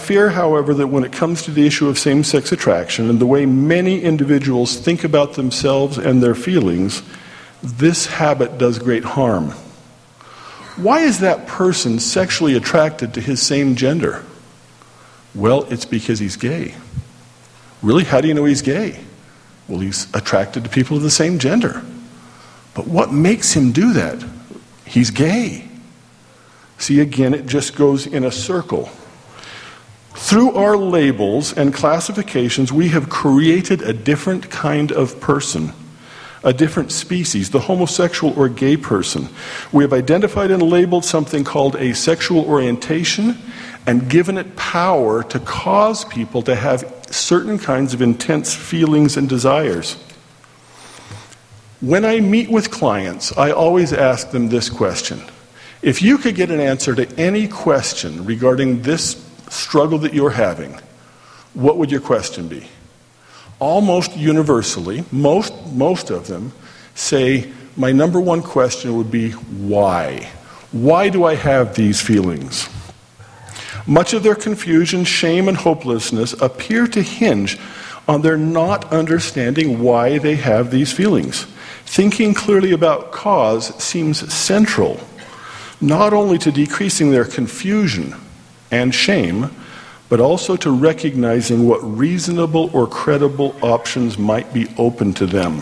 fear, however, that when it comes to the issue of same-sex attraction and the way many individuals think about themselves and their feelings, this habit does great harm. Why is that person sexually attracted to his same gender? Well, it's because he's gay. Really? How do you know he's gay? Well, he's attracted to people of the same gender. But what makes him do that? He's gay. See, again, it just goes in a circle. Through our labels and classifications, we have created a different kind of person, a different species, the homosexual or gay person. We have identified and labeled something called a sexual orientation and given it power to cause people to have certain kinds of intense feelings and desires. When I meet with clients, I always ask them this question. If you could get an answer to any question regarding this struggle that you're having, what would your question be? Almost universally, most of them say, my number one question would be, why? Why do I have these feelings? Much of their confusion, shame, and hopelessness appear to hinge on their not understanding why they have these feelings. Thinking clearly about cause seems central, not only to decreasing their confusion and shame, but also to recognizing what reasonable or credible options might be open to them.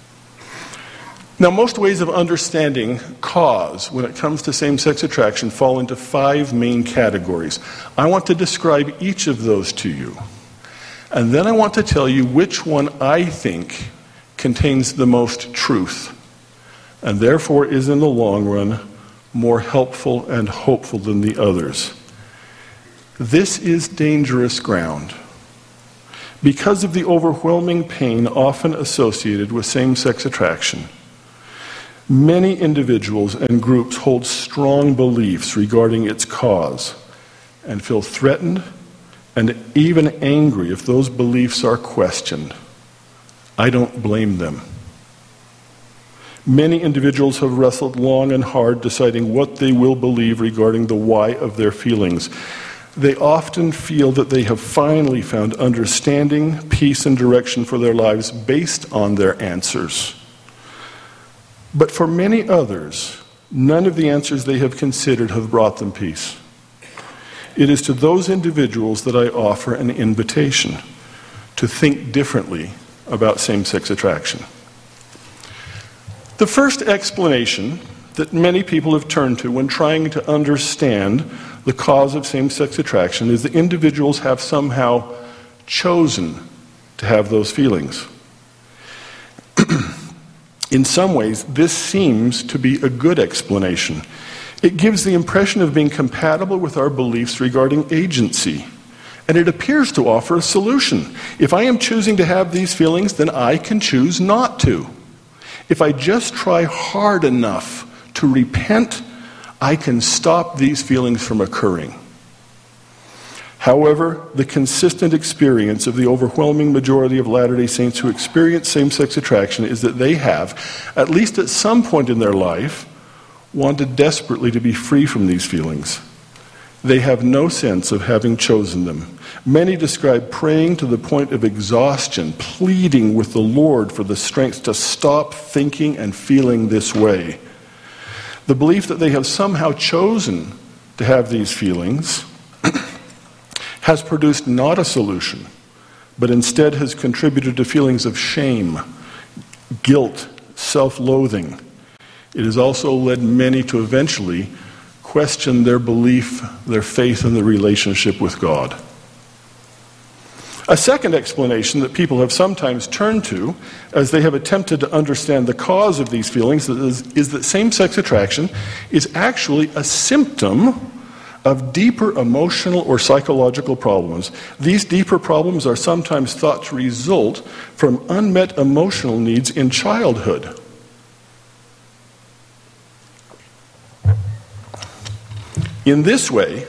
Now, most ways of understanding cause when it comes to same-sex attraction fall into 5 main categories. I want to describe each of those to you. And then I want to tell you which one I think contains the most truth, and therefore is in the long run more helpful and hopeful than the others. This is dangerous ground. Because of the overwhelming pain often associated with same-sex attraction, many individuals and groups hold strong beliefs regarding its cause and feel threatened and even angry if those beliefs are questioned. I don't blame them. Many individuals have wrestled long and hard deciding what they will believe regarding the why of their feelings. They often feel that they have finally found understanding, peace, and direction for their lives based on their answers. But for many others, none of the answers they have considered have brought them peace. It is to those individuals that I offer an invitation to think differently about same-sex attraction. The first explanation that many people have turned to when trying to understand the cause of same-sex attraction is that individuals have somehow chosen to have those feelings. In some ways, this seems to be a good explanation. It gives the impression of being compatible with our beliefs regarding agency, and it appears to offer a solution. If I am choosing to have these feelings, then I can choose not to. If I just try hard enough to repent, I can stop these feelings from occurring. However, the consistent experience of the overwhelming majority of Latter-day Saints who experience same-sex attraction is that they have, at least at some point in their life, wanted desperately to be free from these feelings. They have no sense of having chosen them. Many describe praying to the point of exhaustion, pleading with the Lord for the strength to stop thinking and feeling this way. The belief that they have somehow chosen to have these feelings has produced not a solution, but instead has contributed to feelings of shame, guilt, self-loathing. It has also led many to eventually question their belief, their faith, and their relationship with God. A second explanation that people have sometimes turned to as they have attempted to understand the cause of these feelings is that same-sex attraction is actually a symptom of deeper emotional or psychological problems. These deeper problems are sometimes thought to result from unmet emotional needs in childhood. In this way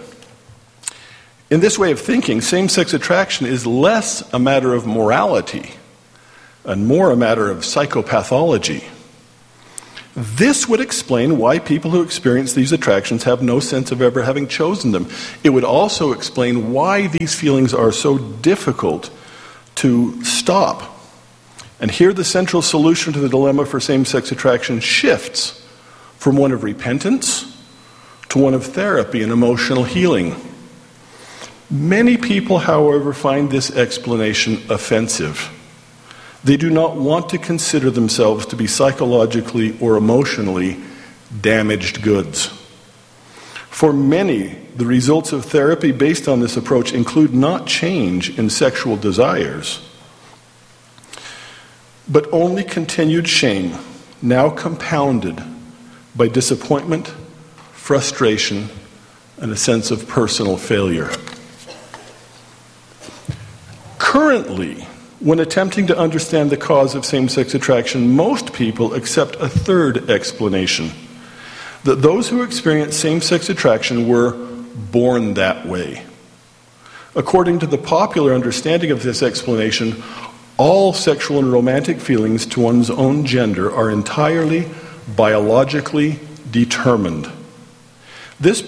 of thinking, same-sex attraction is less a matter of morality and more a matter of psychopathology. This would explain why people who experience these attractions have no sense of ever having chosen them. It would also explain why these feelings are so difficult to stop. And here the central solution to the dilemma for same-sex attraction shifts from one of repentance to one of therapy and emotional healing. Many people, however, find this explanation offensive. They do not want to consider themselves to be psychologically or emotionally damaged goods. For many, the results of therapy based on this approach include not change in sexual desires, but only continued shame, now compounded by disappointment, frustration, and a sense of personal failure. Currently, when attempting to understand the cause of same-sex attraction, most people accept a third explanation, that those who experience same-sex attraction were born that way. According to the popular understanding of this explanation, all sexual and romantic feelings to one's own gender are entirely biologically determined. This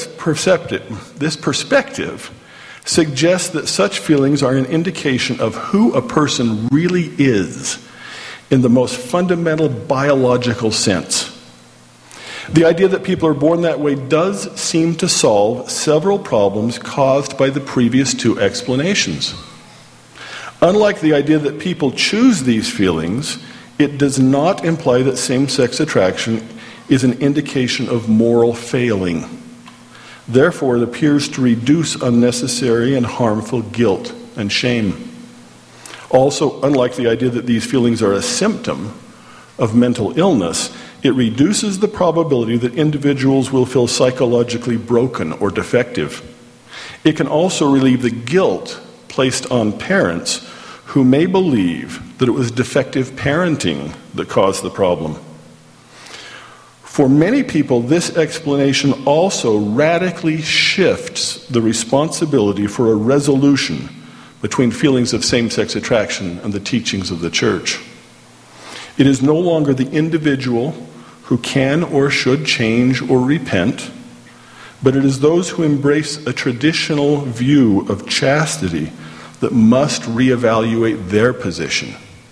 perspective suggests that such feelings are an indication of who a person really is in the most fundamental biological sense. The idea that people are born that way does seem to solve several problems caused by the previous two explanations. Unlike the idea that people choose these feelings, it does not imply that same-sex attraction is an indication of moral failing. Therefore, it appears to reduce unnecessary and harmful guilt and shame. Also, unlike the idea that these feelings are a symptom of mental illness, it reduces the probability that individuals will feel psychologically broken or defective. It can also relieve the guilt placed on parents who may believe that it was defective parenting that caused the problem. For many people, this explanation also radically shifts the responsibility for a resolution between feelings of same-sex attraction and the teachings of the church. It is no longer the individual who can or should change or repent, but it is those who embrace a traditional view of chastity that must reevaluate their position.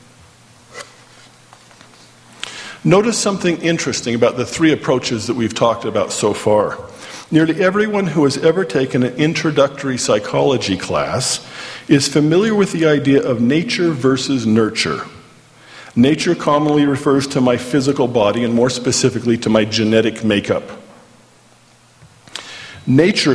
Notice something interesting about the three approaches that we've talked about so far. Nearly everyone who has ever taken an introductory psychology class is familiar with the idea of nature versus nurture. Nature commonly refers to my physical body, and more specifically to my genetic makeup. Nurture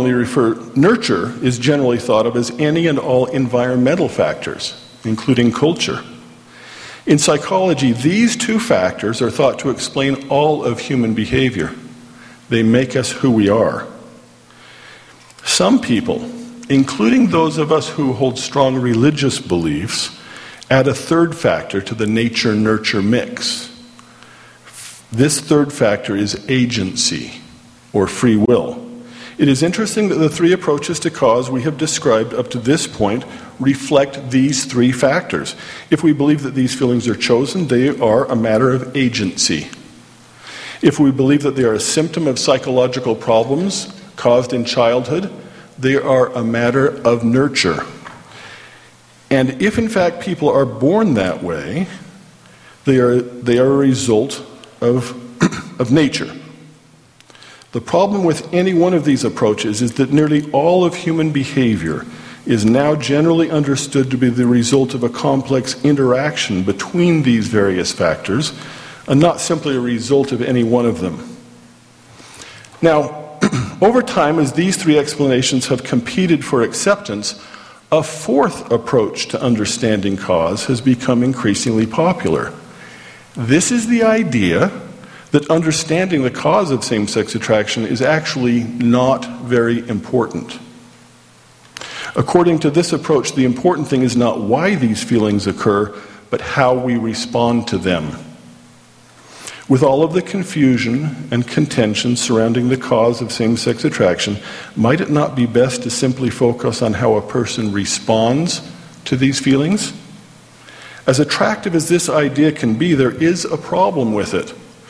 is generally thought of as any and all environmental factors, including culture. In psychology, these two factors are thought to explain all of human behavior. They make us who we are. Some people, including those of us who hold strong religious beliefs, add a third factor to the nature-nurture mix. This third factor is agency, or free will. It is interesting that the three approaches to cause we have described up to this point reflect these three factors. If we believe that these feelings are chosen, they are a matter of agency. If we believe that they are a symptom of psychological problems caused in childhood, they are a matter of nurture. And if in fact people are born that way, they are a result of nature. The problem with any one of these approaches is that nearly all of human behavior is now generally understood to be the result of a complex interaction between these various factors, and not simply a result of any one of them. Now, over time, as these three explanations have competed for acceptance, a fourth approach to understanding cause has become increasingly popular. This is the idea that understanding the cause of same-sex attraction is actually not very important. According to this approach, the important thing is not why these feelings occur, but how we respond to them. With all of the confusion and contention surrounding the cause of same-sex attraction, might it not be best to simply focus on how a person responds to these feelings? As attractive as this idea can be, there is a problem with it.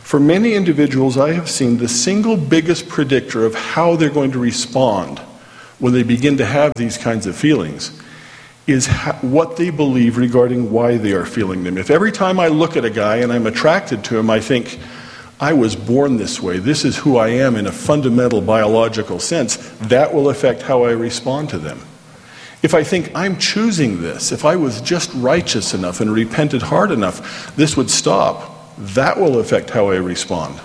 For many individuals, I have seen the single biggest predictor of how they're going to respond when they begin to have these kinds of feelings is what they believe regarding why they are feeling them. If every time I look at a guy and I'm attracted to him, I think, I was born this way, this is who I am in a fundamental biological sense, that will affect how I respond to them. If I think I'm choosing this, if I was just righteous enough and repented hard enough, this would stop, that will affect how I respond.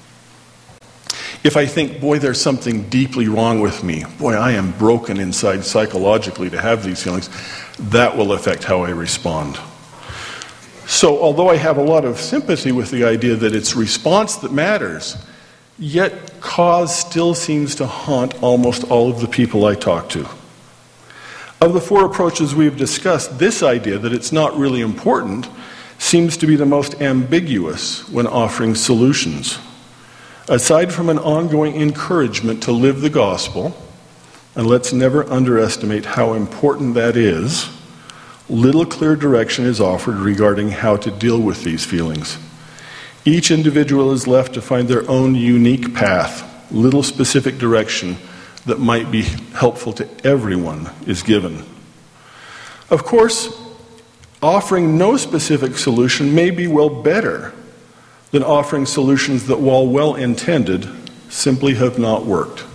If I think, boy, there's something deeply wrong with me, boy, I am broken inside psychologically to have these feelings, that will affect how I respond. So although I have a lot of sympathy with the idea that it's response that matters, yet cause still seems to haunt almost all of the people I talk to. Of the four approaches we've discussed, this idea that it's not really important seems to be the most ambiguous when offering solutions. Aside from an ongoing encouragement to live the gospel, and let's never underestimate how important that is, little clear direction is offered regarding how to deal with these feelings. Each individual is left to find their own unique path. Little specific direction that might be helpful to everyone is given. Of course, offering no specific solution may be well better than offering solutions that, while well-intended, simply have not worked.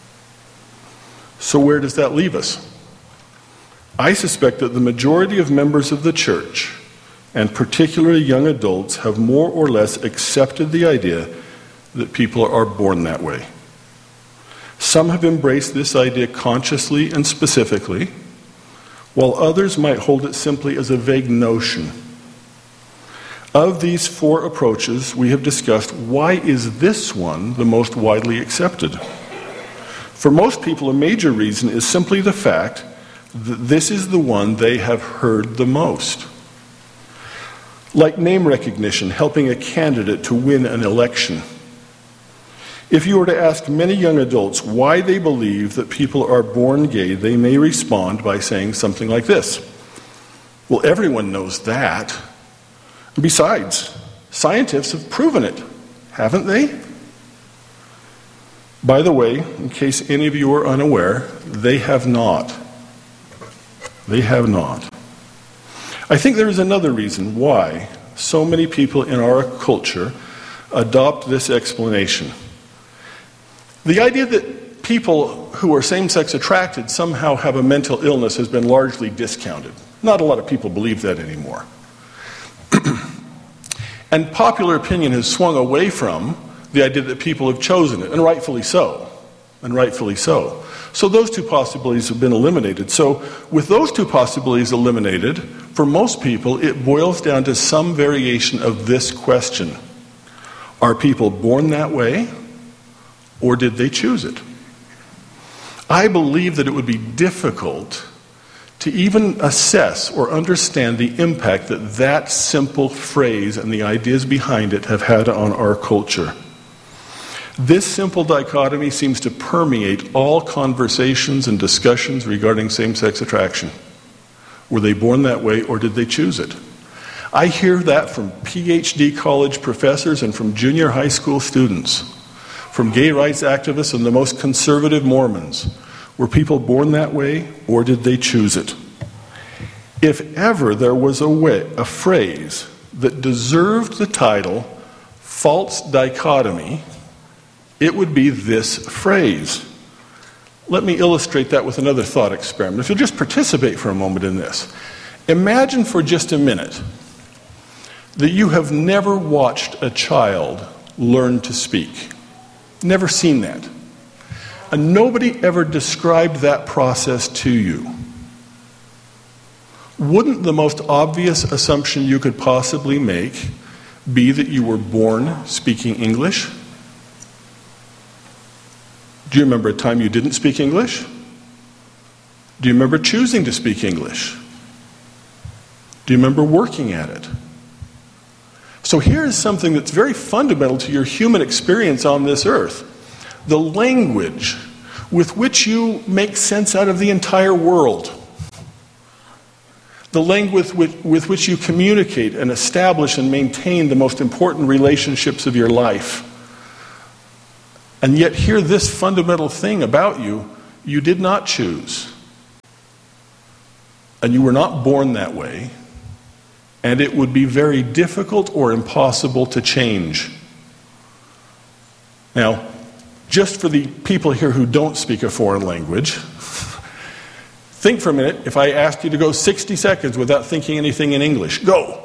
So where does that leave us? I suspect that the majority of members of the church, and particularly young adults, have more or less accepted the idea that people are born that way. Some have embraced this idea consciously and specifically, while others might hold it simply as a vague notion. Of these four approaches we have discussed, why is this one the most widely accepted? For most people, a major reason is simply the fact that this is the one they have heard the most. Like name recognition, helping a candidate to win an election. If you were to ask many young adults why they believe that people are born gay, they may respond by saying something like this. Well, everyone knows that. Besides, scientists have proven it, haven't they? By the way, in case any of you are unaware, they have not. They have not. I think there is another reason why so many people in our culture adopt this explanation. The idea that people who are same-sex attracted somehow have a mental illness has been largely discounted. Not a lot of people believe that anymore. And popular opinion has swung away from the idea that people have chosen it, and rightfully so. And rightfully so. So those two possibilities have been eliminated. So with those two possibilities eliminated, for most people, it boils down to some variation of this question. Are people born that way, or did they choose it? I believe that it would be difficult to even assess or understand the impact that that simple phrase and the ideas behind it have had on our culture. This simple dichotomy seems to permeate all conversations and discussions regarding same-sex attraction. Were they born that way, or did they choose it? I hear that from PhD college professors and from junior high school students, from gay rights activists and the most conservative Mormons. Were people born that way, or did they choose it? If ever there was a phrase that deserved the title false dichotomy, it would be this phrase. Let me illustrate that with another thought experiment. If you'll just participate for a moment in this. Imagine for just a minute that you have never watched a child learn to speak. Never seen that. And nobody ever described that process to you. Wouldn't the most obvious assumption you could possibly make be that you were born speaking English? Do you remember a time you didn't speak English? Do you remember choosing to speak English? Do you remember working at it? So here is something that's very fundamental to your human experience on this earth. The language with which you make sense out of the entire world. the language with which you communicate and establish and maintain the most important relationships of your life. And yet hear this fundamental thing about you: you did not choose. And you were not born that way. And it would be very difficult or impossible to change. Now, just for the people here who don't speak a foreign language, think for a minute if I asked you to go 60 seconds without thinking anything in English. Go!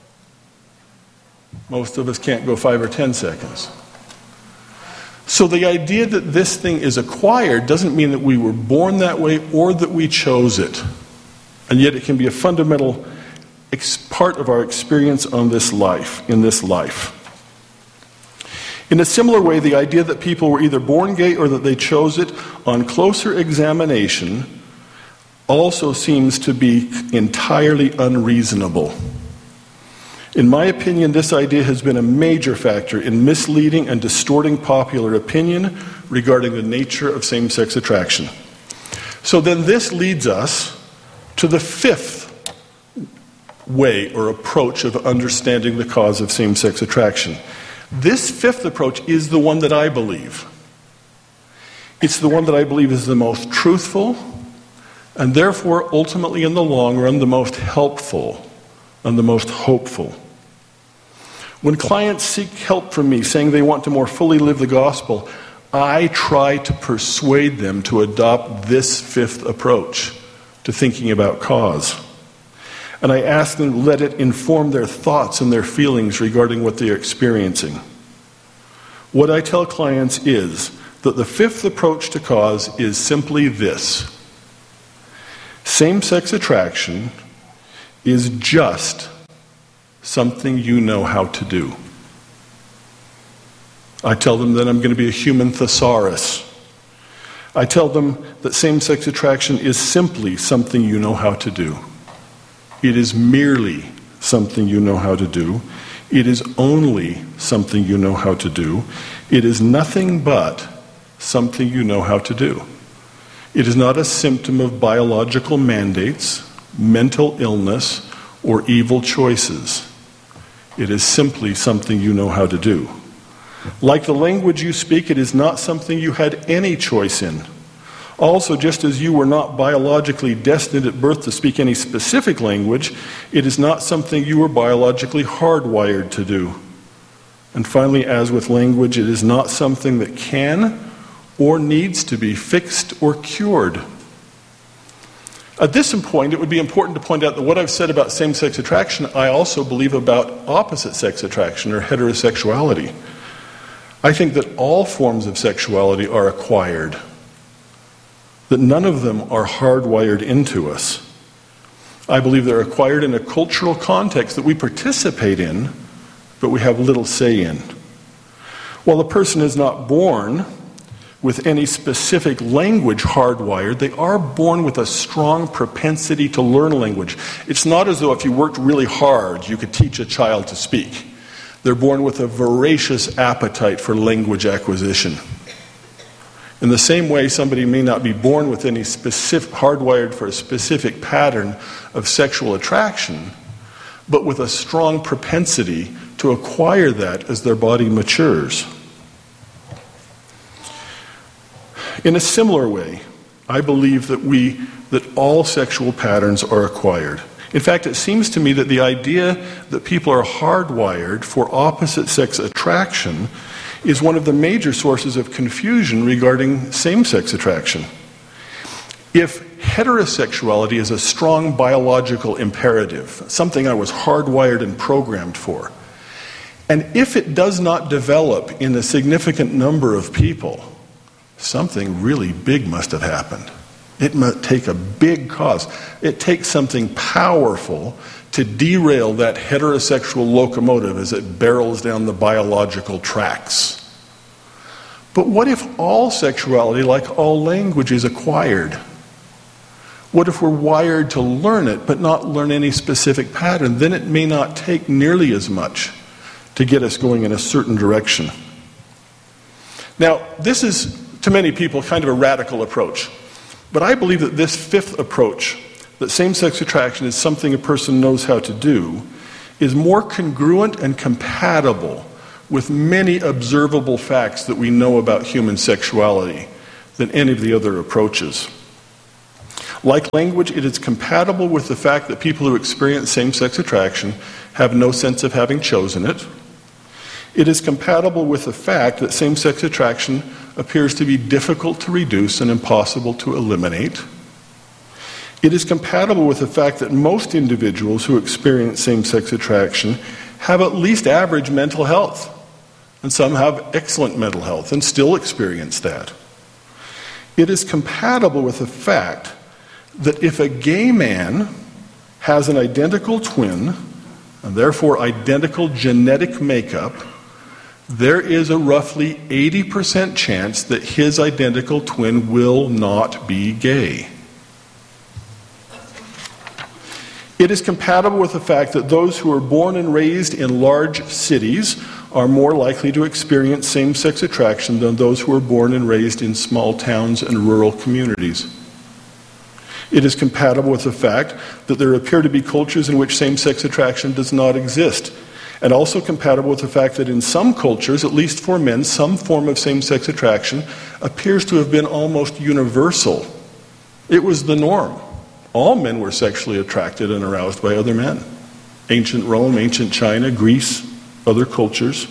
Most of us can't go 5 or 10 seconds. So the idea that this thing is acquired doesn't mean that we were born that way or that we chose it. And yet it can be a fundamental part of our experience in this life. In a similar way, the idea that people were either born gay or that they chose it, on closer examination, also seems to be entirely unreasonable. In my opinion, this idea has been a major factor in misleading and distorting popular opinion regarding the nature of same-sex attraction. So then this leads us to the fifth way or approach of understanding the cause of same-sex attraction. This fifth approach is the one that I believe. It's the one that I believe is the most truthful and therefore ultimately in the long run the most helpful and the most hopeful. When clients seek help from me saying they want to more fully live the gospel, I try to persuade them to adopt this fifth approach to thinking about cause. And I ask them to let it inform their thoughts and their feelings regarding what they are experiencing. What I tell clients is that the fifth approach to cause is simply this: same-sex attraction is just something you know how to do. I tell them that I'm going to be a human thesaurus. I tell them that same-sex attraction is simply something you know how to do. It is merely something you know how to do. It is only something you know how to do. It is nothing but something you know how to do. It is not a symptom of biological mandates, mental illness, or evil choices. It is simply something you know how to do. Like the language you speak, it is not something you had any choice in. Also, just as you were not biologically destined at birth to speak any specific language, it is not something you were biologically hardwired to do. And finally, as with language, it is not something that can or needs to be fixed or cured. At this point, it would be important to point out that what I've said about same-sex attraction, I also believe about opposite-sex attraction or heterosexuality. I think that all forms of sexuality are acquired, that none of them are hardwired into us. I believe they're acquired in a cultural context that we participate in, but we have little say in. While a person is not born with any specific language hardwired, they are born with a strong propensity to learn language. It's not as though if you worked really hard, you could teach a child to speak. They're born with a voracious appetite for language acquisition. In the same way, somebody may not be born with any specific, hardwired for a specific pattern of sexual attraction, but with a strong propensity to acquire that as their body matures. In a similar way, I believe that all sexual patterns are acquired. In fact, it seems to me that the idea that people are hardwired for opposite-sex attraction is one of the major sources of confusion regarding same-sex attraction. If heterosexuality is a strong biological imperative, something I was hardwired and programmed for, and if it does not develop in a significant number of people, something really big must have happened. It must take a big cause. It takes something powerful to derail that heterosexual locomotive as it barrels down the biological tracks. But what if all sexuality, like all language, is acquired? What if we're wired to learn it, but not learn any specific pattern? Then it may not take nearly as much to get us going in a certain direction. Now, this is, to many people, kind of a radical approach. But I believe that this fifth approach that same-sex attraction is something a person knows how to do, is more congruent and compatible with many observable facts that we know about human sexuality than any of the other approaches. Like language, it is compatible with the fact that people who experience same-sex attraction have no sense of having chosen it. It is compatible with the fact that same-sex attraction appears to be difficult to reduce and impossible to eliminate. It is compatible with the fact that most individuals who experience same-sex attraction have at least average mental health, and some have excellent mental health and still experience that. It is compatible with the fact that if a gay man has an identical twin, and therefore identical genetic makeup, there is a roughly 80% chance that his identical twin will not be gay. It is compatible with the fact that those who are born and raised in large cities are more likely to experience same-sex attraction than those who are born and raised in small towns and rural communities. It is compatible with the fact that there appear to be cultures in which same-sex attraction does not exist, and also compatible with the fact that in some cultures, at least for men, some form of same-sex attraction appears to have been almost universal. It was the norm. All men were sexually attracted and aroused by other men. Ancient Rome, ancient China, Greece, other cultures.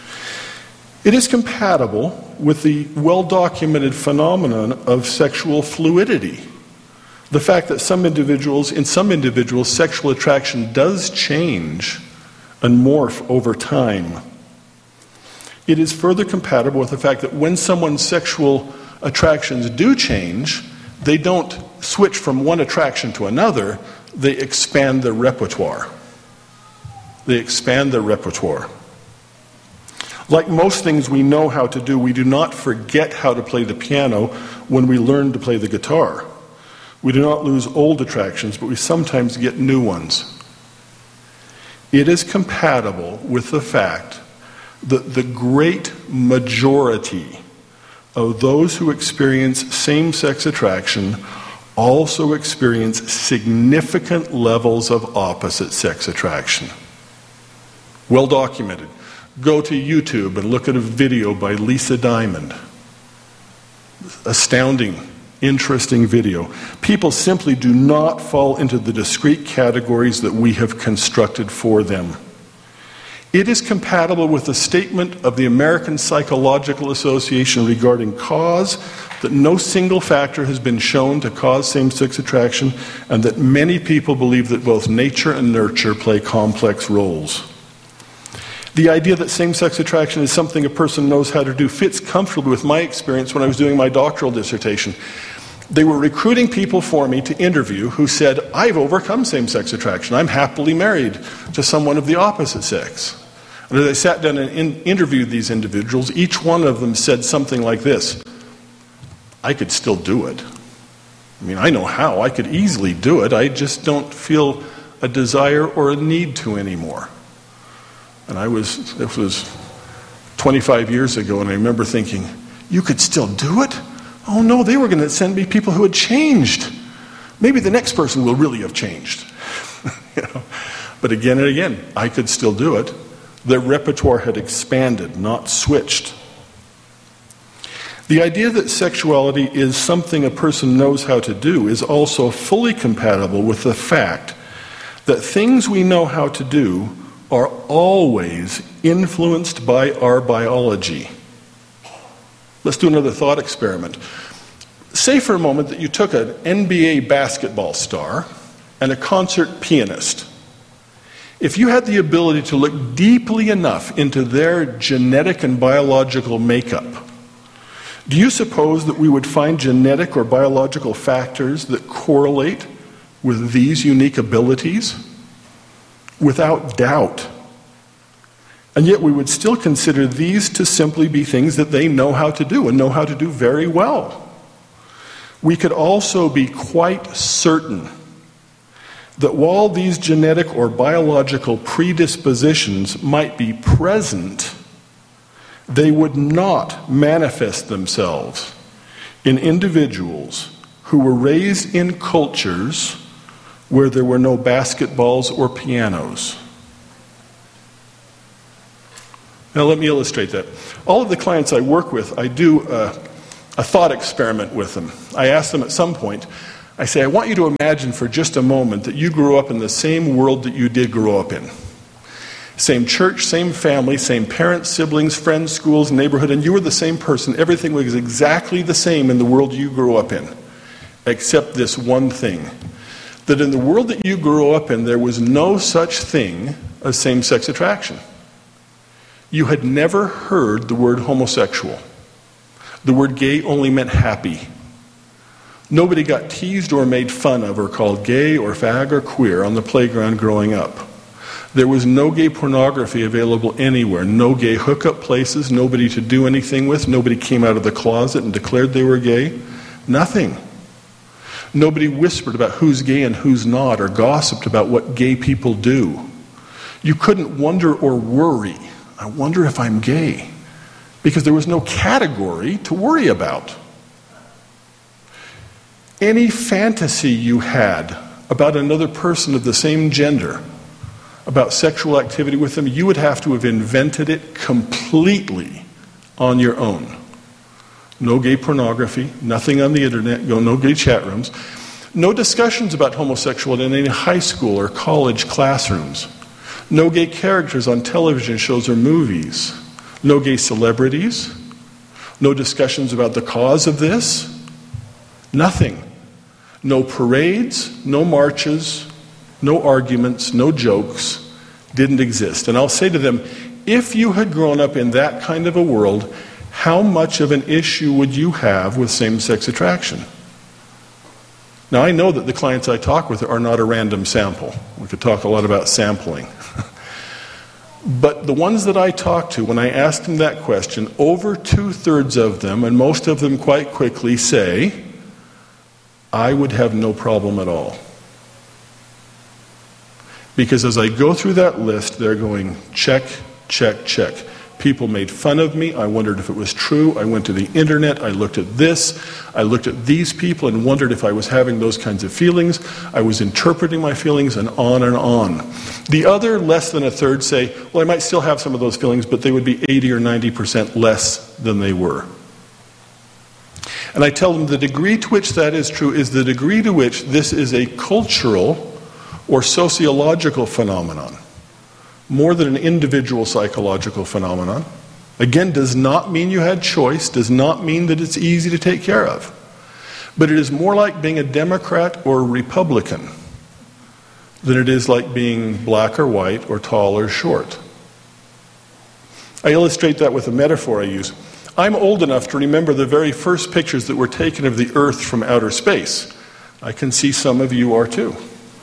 It is compatible with the well-documented phenomenon of sexual fluidity. The fact that in some individuals, sexual attraction does change and morph over time. It is further compatible with the fact that when someone's sexual attractions do change, they don't switch from one attraction to another, they expand their repertoire. They expand their repertoire. Like most things we know how to do, we do not forget how to play the piano when we learn to play the guitar. We do not lose old attractions, but we sometimes get new ones. It is compatible with the fact that the great majority of those who experience same-sex attraction also experience significant levels of opposite-sex attraction. Well documented. Go to YouTube and look at a video by Lisa Diamond. Astounding, interesting video. People simply do not fall into the discrete categories that we have constructed for them. It is compatible with the statement of the American Psychological Association regarding cause, that no single factor has been shown to cause same-sex attraction, and that many people believe that both nature and nurture play complex roles. The idea that same-sex attraction is something a person knows how to do fits comfortably with my experience when I was doing my doctoral dissertation. They were recruiting people for me to interview who said, I've overcome same-sex attraction. I'm happily married to someone of the opposite sex. And as I sat down and interviewed these individuals, each one of them said something like this: I could still do it. I mean, I know how. I could easily do it. I just don't feel a desire or a need to anymore. And this was 25 years ago, and I remember thinking, you could still do it? Oh no, they were going to send me people who had changed. Maybe the next person will really have changed. But again and again, I could still do it. Their repertoire had expanded, not switched. The idea that sexuality is something a person knows how to do is also fully compatible with the fact that things we know how to do are always influenced by our biology. Let's do another thought experiment. Say for a moment that you took an NBA basketball star and a concert pianist. If you had the ability to look deeply enough into their genetic and biological makeup, do you suppose that we would find genetic or biological factors that correlate with these unique abilities? Without doubt. And yet we would still consider these to simply be things that they know how to do and know how to do very well. We could also be quite certain that while these genetic or biological predispositions might be present, they would not manifest themselves in individuals who were raised in cultures where there were no basketballs or pianos. Now let me illustrate that. All of the clients I work with, I do a thought experiment with them. I ask them at some point, I say, I want you to imagine for just a moment that you grew up in the same world that you did grow up in. Same church, same family, same parents, siblings, friends, schools, neighborhood, and you were the same person. Everything was exactly the same in the world you grew up in, except this one thing. That in the world that you grew up in, there was no such thing as same-sex attraction. You had never heard the word homosexual. The word gay only meant happy. Nobody got teased or made fun of or called gay or fag or queer on the playground growing up. There was no gay pornography available anywhere, no gay hookup places, nobody to do anything with, nobody came out of the closet and declared they were gay. Nothing. Nobody whispered about who's gay and who's not, or gossiped about what gay people do. You couldn't wonder or worry, I wonder if I'm gay, because there was no category to worry about. Any fantasy you had about another person of the same gender, about sexual activity with them, you would have to have invented it completely on your own. No gay pornography, nothing on the internet, no gay chat rooms, no discussions about homosexuality in any high school or college classrooms, no gay characters on television shows or movies, no gay celebrities, no discussions about the cause of this, nothing. No parades, no marches, no arguments, no jokes, didn't exist. And I'll say to them, if you had grown up in that kind of a world, how much of an issue would you have with same-sex attraction? Now, I know that the clients I talk with are not a random sample. We could talk a lot about sampling. But the ones that I talk to, when I ask them that question, over 2/3 of them, and most of them quite quickly, say, I would have no problem at all. Because as I go through that list, they're going, check, check, check. People made fun of me. I wondered if it was true. I went to the internet. I looked at this. I looked at these people and wondered if I was having those kinds of feelings. I was interpreting my feelings, and on and on. The other less than 1/3 say, well, I might still have some of those feelings, but they would be 80 or 90% less than they were. And I tell them the degree to which that is true is the degree to which this is a cultural or sociological phenomenon, more than an individual psychological phenomenon. Again, does not mean you had choice, does not mean that it's easy to take care of. But it is more like being a Democrat or a Republican than it is like being black or white or tall or short. I illustrate that with a metaphor I use. I'm old enough to remember the very first pictures that were taken of the Earth from outer space. I can see some of you are too.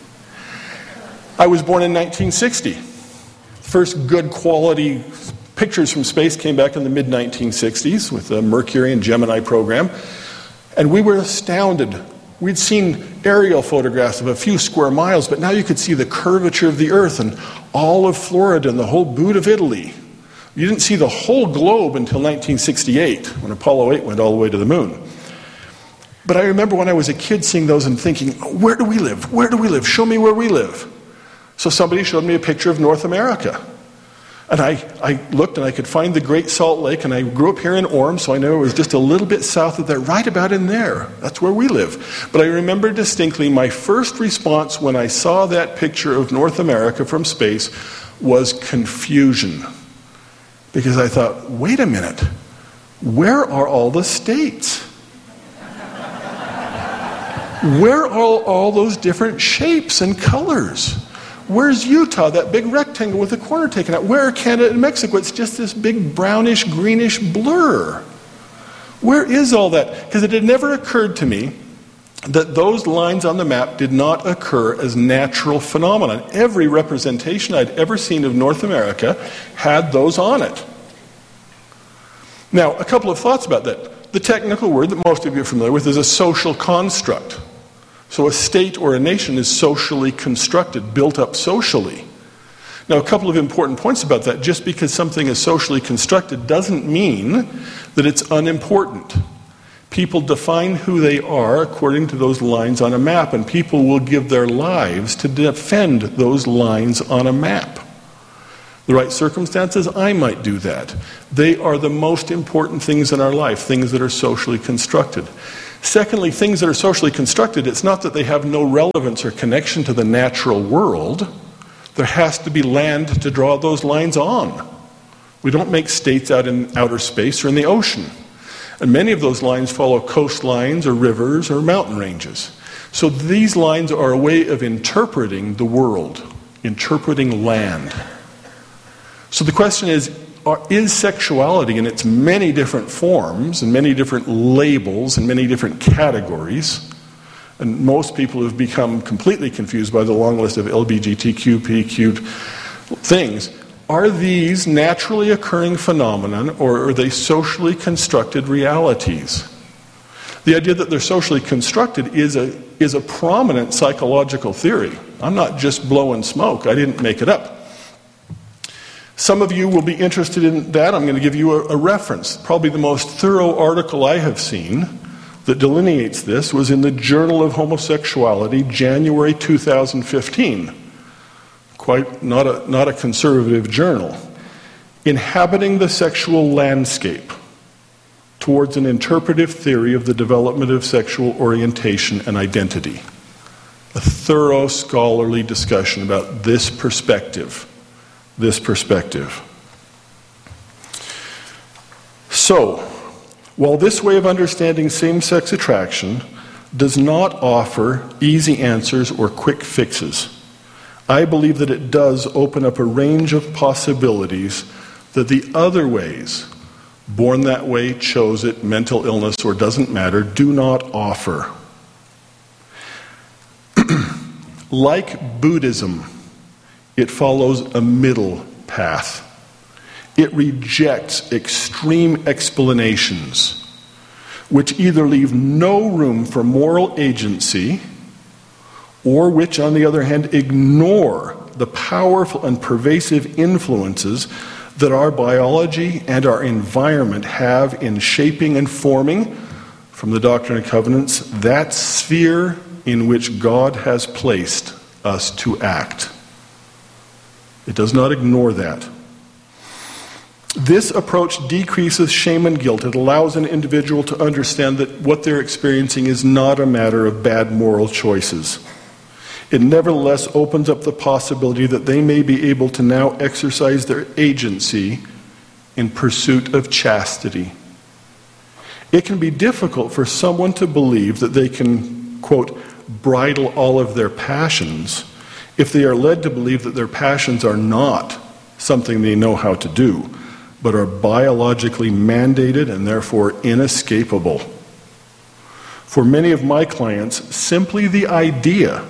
I was born in 1960. First good quality pictures from space came back in the mid-1960s with the Mercury and Gemini program. And we were astounded. We'd seen aerial photographs of a few square miles, but now you could see the curvature of the Earth and all of Florida and the whole boot of Italy. You didn't see the whole globe until 1968, when Apollo 8 went all the way to the moon. But I remember when I was a kid seeing those and thinking, where do we live? Where do we live? Show me where we live. So somebody showed me a picture of North America. And I looked and I could find the Great Salt Lake, and I grew up here in Orem, so I know it was just a little bit south of there, right about in there. That's where we live. But I remember distinctly my first response when I saw that picture of North America from space was confusion. Because I thought, wait a minute, where are all the states? Where are all those different shapes and colors? Where's Utah, that big rectangle with the corner taken out? Where are Canada and Mexico? It's just this big brownish, greenish blur. Where is all that? Because it had never occurred to me that those lines on the map did not occur as natural phenomena. Every representation I'd ever seen of North America had those on it. Now, a couple of thoughts about that. The technical word that most of you are familiar with is a social construct. So a state or a nation is socially constructed, built up socially. Now, a couple of important points about that. Just because something is socially constructed doesn't mean that it's unimportant. People define who they are according to those lines on a map, and people will give their lives to defend those lines on a map. The right circumstances, I might do that. They are the most important things in our life, things that are socially constructed. Secondly, things that are socially constructed, it's not that they have no relevance or connection to the natural world. There has to be land to draw those lines on. We don't make states out in outer space or in the ocean. And many of those lines follow coastlines or rivers or mountain ranges. So these lines are a way of interpreting the world, interpreting land. So the question is sexuality in its many different forms and many different labels and many different categories, and most people have become completely confused by the long list of LGBTQ, PQ things, are these naturally occurring phenomena or are they socially constructed realities? The idea that they're socially constructed is a prominent psychological theory. I'm not just blowing smoke. I didn't make it up. Some of you will be interested in that. I'm going to give you a reference. Probably the most thorough article I have seen that delineates this was in the Journal of Homosexuality, January 2015. Quite not a conservative journal. Inhabiting the Sexual Landscape Towards an Interpretive Theory of the Development of Sexual Orientation and Identity. A thorough scholarly discussion about this perspective. So, while this way of understanding same-sex attraction does not offer easy answers or quick fixes, I believe that it does open up a range of possibilities that the other ways, born that way, chose it, mental illness, or doesn't matter, do not offer. Like Buddhism, it follows a middle path. It rejects extreme explanations, which either leave no room for moral agency, or which, on the other hand, ignore the powerful and pervasive influences that our biology and our environment have in shaping and forming, from the Doctrine and Covenants, that sphere in which God has placed us to act. It does not ignore that. This approach decreases shame and guilt. It allows an individual to understand that what they're experiencing is not a matter of bad moral choices. It nevertheless opens up the possibility that they may be able to now exercise their agency in pursuit of chastity. It can be difficult for someone to believe that they can, quote, bridle all of their passions if they are led to believe that their passions are not something they know how to do, but are biologically mandated and therefore inescapable. For many of my clients, simply the idea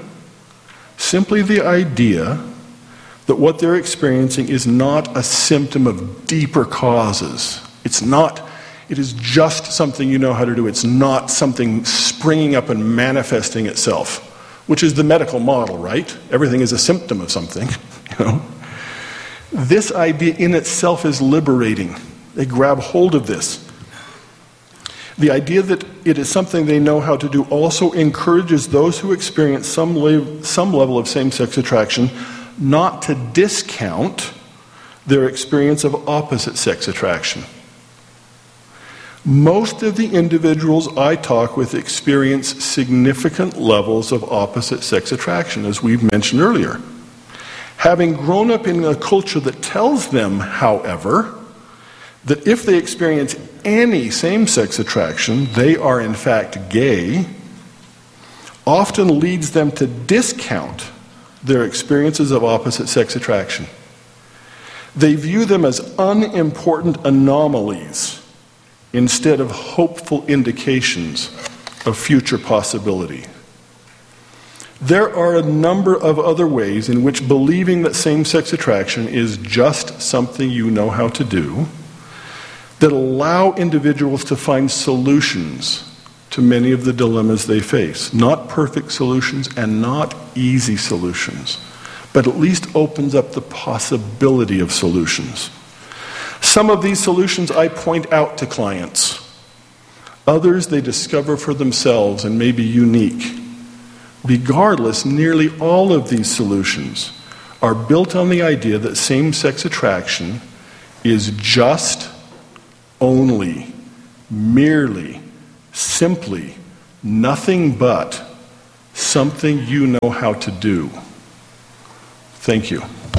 that what they're experiencing is not a symptom of deeper causes. It is just something you know how to do. It's not something springing up and manifesting itself, which is the medical model, right? Everything is a symptom of something, you know. This idea in itself is liberating. They grab hold of this. The idea that it is something they know how to do also encourages those who experience some level of same-sex attraction not to discount their experience of opposite-sex attraction. Most of the individuals I talk with experience significant levels of opposite-sex attraction, as we've mentioned earlier. Having grown up in a culture that tells them, however, that if they experience any same-sex attraction, they are in fact gay, often leads them to discount their experiences of opposite-sex attraction. They view them as unimportant anomalies instead of hopeful indications of future possibility. There are a number of other ways in which believing that same-sex attraction is just something you know how to do that allow individuals to find solutions to many of the dilemmas they face. Not perfect solutions and not easy solutions, but at least opens up the possibility of solutions. Some of these solutions I point out to clients. Others they discover for themselves and may be unique. Regardless, nearly all of these solutions are built on the idea that same-sex attraction is just, only, merely, simply, nothing but something you know how to do. Thank you.